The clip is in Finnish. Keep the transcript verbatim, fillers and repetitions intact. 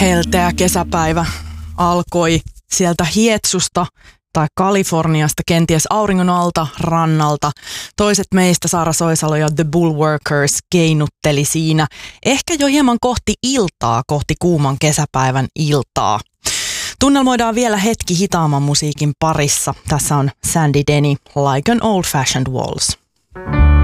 Helteä kesäpäivä alkoi sieltä Hietsusta tai Kaliforniasta, kenties auringon alta, rannalta. Toiset meistä, Saara Soisalo ja The Bullworkers, keinutteli siinä. Ehkä jo hieman kohti iltaa, kohti kuuman kesäpäivän iltaa. Tunnelmoidaan vielä hetki hitaamman musiikin parissa. Tässä on Sandy Denny, Like an Old Fashioned Waltz.